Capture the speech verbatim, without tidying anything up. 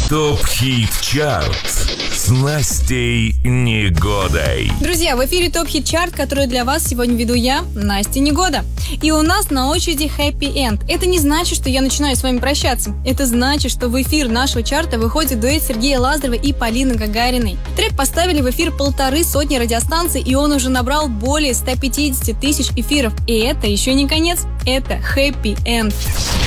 ТОП-хит чарт с Настей Негодой. Друзья, в эфире ТОП-хит чарт, который для вас сегодня веду я, Настя Негода. И у нас на очереди Happy End. Это не значит, что я начинаю с вами прощаться. Это значит, что в эфир нашего чарта выходит дуэт Сергея Лазарева и Полины Гагариной. Трек поставили в эфир полторы сотни радиостанций, и он уже набрал более ста пятидесяти тысяч эфиров. И это еще не конец, это Happy End.